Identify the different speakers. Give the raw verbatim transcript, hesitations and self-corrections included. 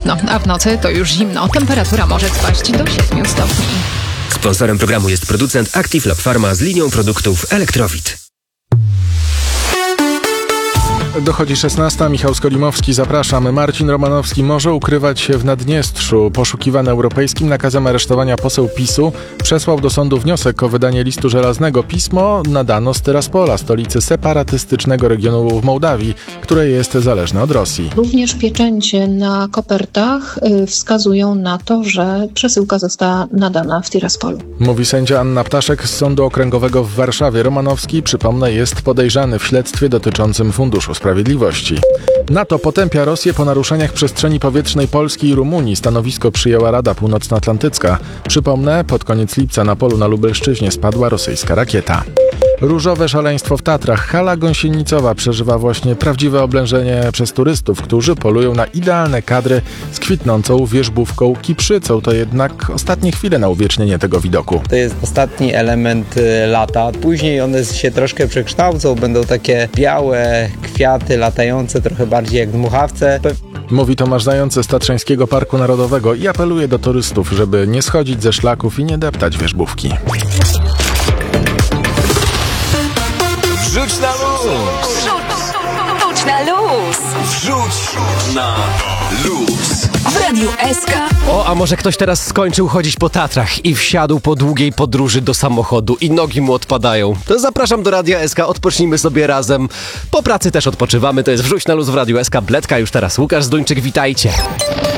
Speaker 1: chłodno, a w nocy to już zimno. Temperatura może spaść do siedmiu stopni.
Speaker 2: Sponsorem programu jest producent Active Lab Pharma z linią produktów Elektrowit.
Speaker 3: Dochodzi szesnasta. Michał Skolimowski, zapraszam. Marcin Romanowski może ukrywać się w Naddniestrzu. Poszukiwany europejskim nakazem aresztowania poseł PiSu przesłał do sądu wniosek o wydanie listu żelaznego. Pismo nadano z Tyraspola, stolicy separatystycznego regionu w Mołdawii, które jest zależne od Rosji.
Speaker 4: Również pieczęcie na kopertach wskazują na to, że przesyłka została nadana w Tiraspolu.
Speaker 3: Mówi sędzia Anna Ptaszek z Sądu Okręgowego w Warszawie. Romanowski, przypomnę, jest podejrzany w śledztwie dotyczącym Funduszu Sprawiedliwości. NATO potępia Rosję po naruszeniach przestrzeni powietrznej Polski i Rumunii. Stanowisko przyjęła Rada Północnoatlantycka. Przypomnę, pod koniec lipca na polu na Lubelszczyźnie spadła rosyjska rakieta. Różowe szaleństwo w Tatrach. Hala Gąsienicowa przeżywa właśnie prawdziwe oblężenie przez turystów, którzy polują na idealne kadry z kwitnącą wierzbówką kiprzycą. To jednak ostatnie chwile na uwiecznienie tego widoku.
Speaker 5: To jest ostatni element lata. Później one się troszkę przekształcą, będą takie białe kwiaty latające, trochę bardziej jak dmuchawce.
Speaker 3: Mówi Tomasz Zając z Tatrzańskiego Parku Narodowego i apeluje do turystów, żeby nie schodzić ze szlaków i nie deptać wierzbówki.
Speaker 6: Wrzuć na luz!
Speaker 7: Wrzuć na luz!
Speaker 6: Wrzuć na luz!
Speaker 7: W Radiu S K.
Speaker 8: O, a może ktoś teraz skończył chodzić po Tatrach i wsiadł po długiej podróży do samochodu i nogi mu odpadają. To zapraszam do Radia S K, odpocznijmy sobie razem. Po pracy też odpoczywamy, to jest Wrzuć na luz w Radiu S K. Bledka już teraz. Łukasz Zduńczyk, witajcie.